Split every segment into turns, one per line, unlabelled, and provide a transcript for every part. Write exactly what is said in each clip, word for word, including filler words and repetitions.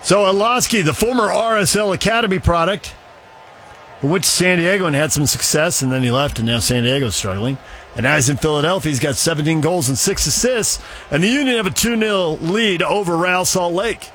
So Alosky, the former R S L Academy product, who went to San Diego and had some success, and then he left, and now San Diego's struggling. And now he's in Philadelphia. He's got seventeen goals and six assists, and the Union have a two nil lead over Real Salt Lake.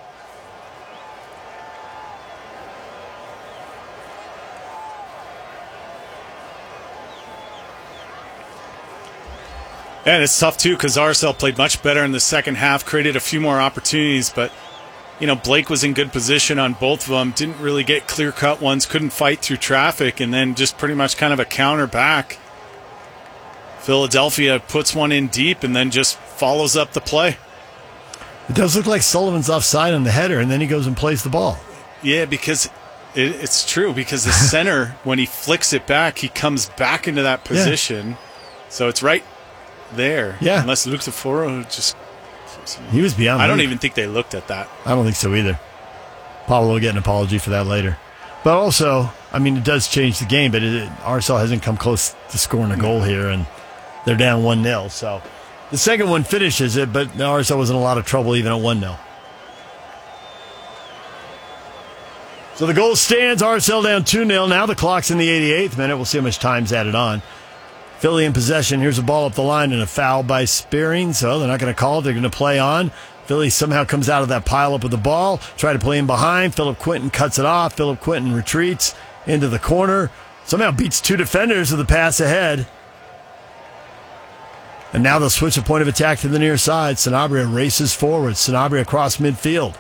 And it's tough, too, because R S L played much better in the second half, created a few more opportunities, but, you know, Blake was in good position on both of them, didn't really get clear-cut ones, couldn't fight through traffic, and then just pretty much kind of a counter back. Philadelphia puts one in deep and then just follows up the play.
It does look like Sullivan's offside on the header, and then he goes and plays the ball.
Yeah, because it, it's true, because the center, when he flicks it back, he comes back into that position. Yeah. So it's right there.
Yeah.
Unless Luke DeForo just...
He was beyond.
I don't
league.
even think they looked at that.
I don't think so either. Pablo will get an apology for that later. But also, I mean, it does change the game, but it, R S L hasn't come close to scoring a goal here, and they're down one nil. So the second one finishes it, but R S L was in a lot of trouble even at one nil. So the goal stands, R S L down two nil. Now the clock's in the eighty-eighth minute. We'll see how much time's added on. Philly in possession. Here's a ball up the line and a foul by Spearing. So they're not going to call it. They're going to play on. Philly somehow comes out of that pile up with the ball. Try to play in behind. Philip Quinton cuts it off. Philip Quinton retreats into the corner. Somehow beats two defenders with a pass ahead. And now they'll switch the point of attack to the near side. Sanabria races forward. Sanabria across midfield.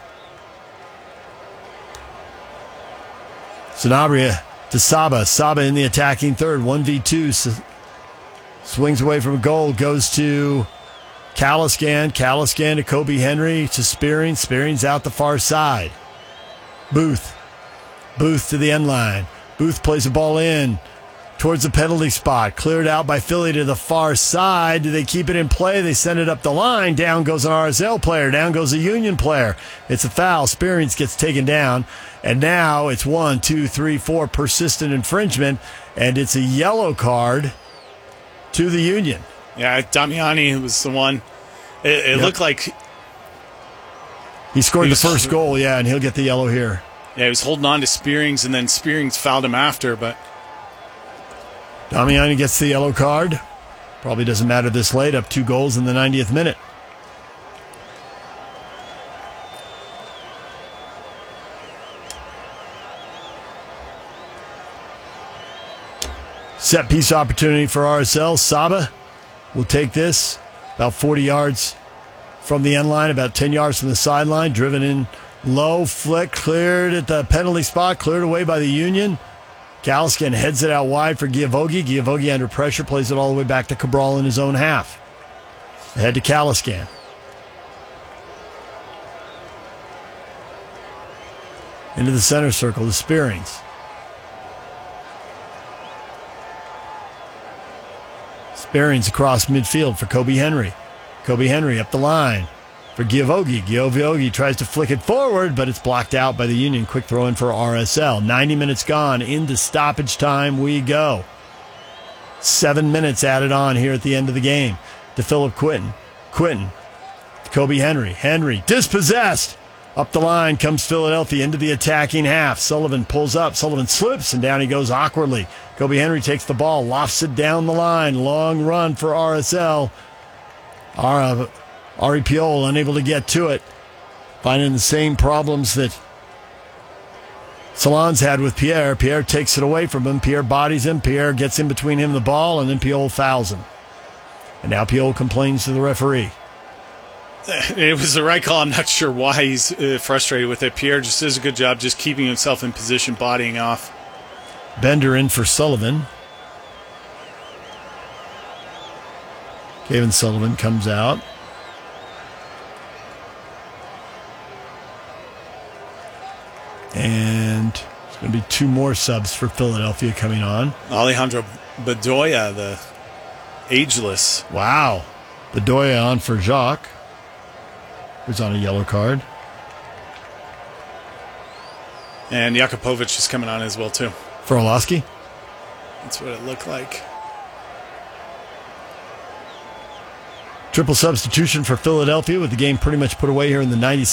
Sanabria to Saba. Saba in the attacking third. one v two. Swings away from a goal. Goes to Caliscan. Caliscan to Kobe Henry. To Spearing. Spearing's out the far side. Booth. Booth to the end line. Booth plays the ball in towards the penalty spot. Cleared out by Philly to the far side. Do they keep it in play? They send it up the line. Down goes an R S L player. Down goes a Union player. It's a foul. Spearings gets taken down. And now it's one, two, three, four, persistent infringement. And it's a yellow card to the Union.
Yeah, Damiani was the one. It, it
yep.
looked like...
He scored he the first goal, yeah, and he'll get the yellow here.
Yeah, he was holding on to Spearings, and then Spearings fouled him after, but...
Damiani gets the yellow card. Probably doesn't matter this late, up two goals in the ninetieth minute. Set piece opportunity for R S L. Saba will take this about forty yards from the end line, about ten yards from the sideline. Driven in low, flick, cleared at the penalty spot, cleared away by the Union. Caliscan heads it out wide for Giavogi. Giavogi under pressure, plays it all the way back to Cabral in his own half. Ahead to Caliscan. Into the center circle, the Spearings. Spearings across midfield for Kobe Henry. Kobe Henry up the line for Giavogi. Giavogi tries to flick it forward, but it's blocked out by the Union. Quick throw in for R S L. ninety minutes gone. Into stoppage time we go. Seven minutes added on here at the end of the game to Philip Quinton. Quinton to Kobe Henry. Henry dispossessed. Up the line comes Philadelphia into the attacking half. Sullivan pulls up. Sullivan slips, and down he goes awkwardly. Kobe Henry takes the ball, lofts it down the line. Long run for R S L. Ari Piol unable to get to it. Finding the same problems that Salons had with Pierre. Pierre takes it away from him. Pierre bodies him. Pierre gets in between him and the ball, and then Piol fouls him. And now Piol complains to the referee.
It was the right call. I'm not sure why he's uh, frustrated with it. Pierre just does a good job just keeping himself in position, bodying off.
Bender in for Sullivan. Kevin Sullivan comes out. And there's going to be two more subs for Philadelphia coming on.
Alejandro Bedoya, the ageless.
Wow. Bedoya on for Jacques, who's on a yellow card.
And Jakupovic is coming on as well, too.
For Olowski?
That's what it looked like.
Triple substitution for Philadelphia with the game pretty much put away here in the ninety-second.